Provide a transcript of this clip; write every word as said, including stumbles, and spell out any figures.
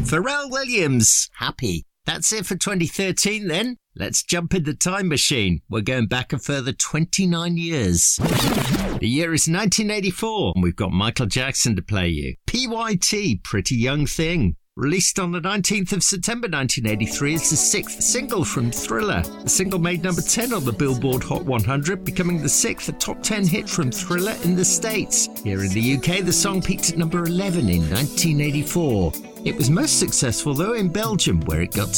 Pharrell Williams, Happy. That's it for twenty thirteen then. Let's jump in the time machine. We're going back a further twenty-nine years. The year is nineteen eighty-four, and we've got Michael Jackson to play you. P Y T, Pretty Young Thing. Released on the nineteenth of September nineteen eighty-three, it's the sixth single from Thriller. The single made number ten on the Billboard Hot one hundred, becoming the sixth top ten hit from Thriller in the States. Here in the U K, the song peaked at number eleven in nineteen eighty-four. It was most successful, though, in Belgium, where it got